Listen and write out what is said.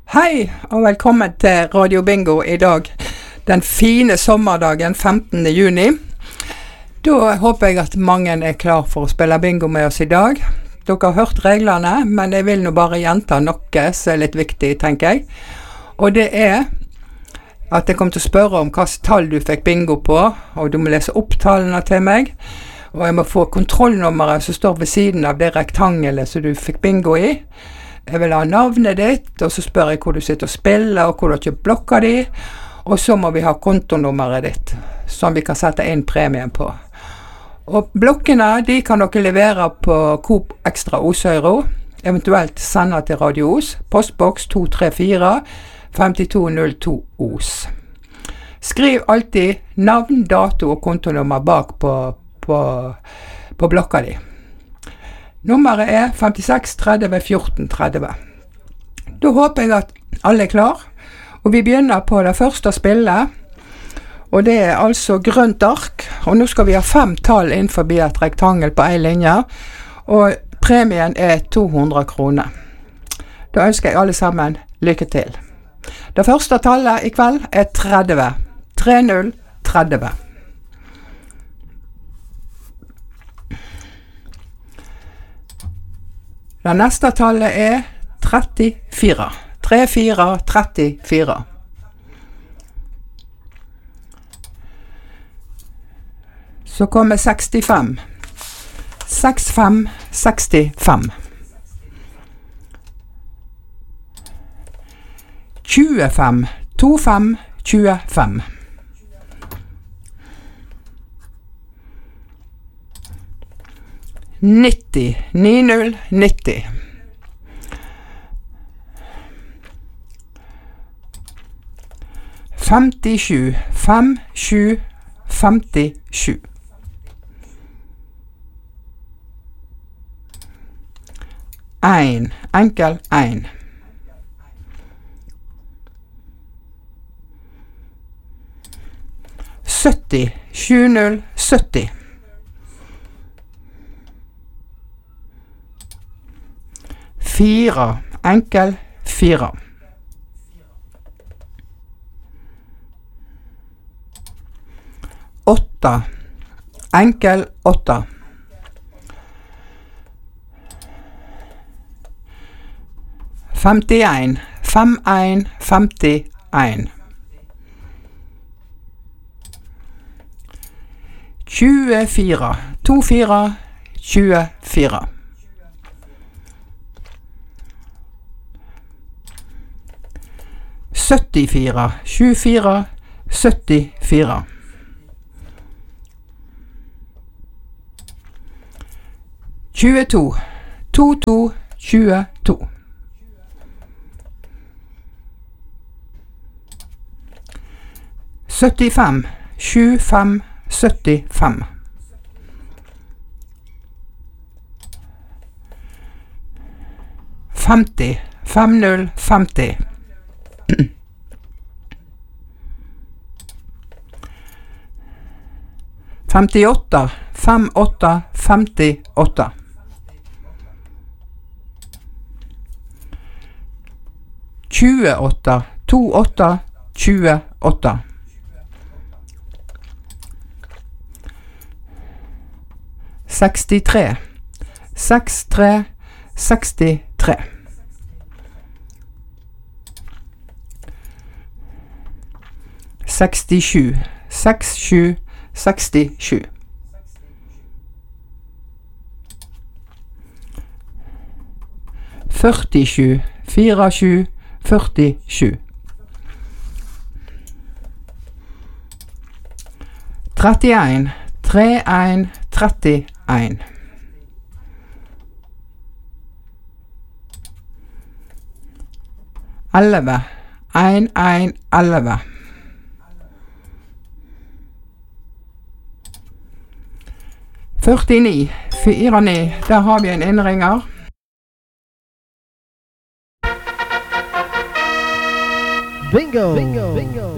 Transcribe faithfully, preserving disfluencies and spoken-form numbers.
Hei, og velkommen til Radio Bingo i dag, den fine sommerdagen femtende juni. Da håper jeg at mange er klar for å spille bingo med oss i dag. Dere har hørt reglene, men jeg vil nå bare gjenta noe som er litt viktig, tenker jeg. Og det er at jeg kommer til å spørre om hva tall du fikk bingo på, og du må lese opp tallene til meg. Og jeg må få kontrollnummeret som står ved siden av det rektangelet som du fikk bingo i. Jeg vil ha navnet ditt, og så spør jeg hvor du sitter og spiller, og hvor du ikke blokker de. Og så må vi ha kontonummeret ditt, som vi kan sette inn premien på. Og blokkene, de kan dere levere på Coop Extra Osøyro, eventuelt sende til Radio Os, postboks to tre fire fem to null to Os. Skriv alltid navn, dato og kontonummer bak på, på, på blokka di. Nummeret er femtiseks tretti fjorten tretti. Da håper jeg at alle er klar, og vi begynner på det første spillet, og det er altså grønt ark, og nå skal vi ha fem tall innenfor et rektangel på en linje, og premien er to hundre kroner. Da ønsker jeg alle sammen lykke til. Det første tallet i kveld er tretti. tre null tretti. Det neste tallet er trettifire. tre fire trettifire. Så kommer sekstifem. seks fem sekstifem. tjuefem. to fem tjuefem. nitti. ni null nitti. femtisju. fem sju femtisju. Ein. Enkel ein. sytti. sju null sytti. Fire. Enkel fire. Åtta. Enkel åtta. Femtien. Fem en femtien. Tjuefire. To fire tjuefire. syttifire. sju fire syttifire. tjueto. to to tjueto. syttifem. sju fem syttifem. femti. fem null femti. femtiåtte. fem åtte femtiåtte. tjueåtte. to åtte tjueåtte. sekstitre. seks tre sekstitre. sekstisju. seks sju sekstisju. førtisju. fire sju førtisju. trettien. tre en trettien. elleve. en en elleve. førtini. fire ni. Der har vi en innringer. Bingo! Bingo! Bingo!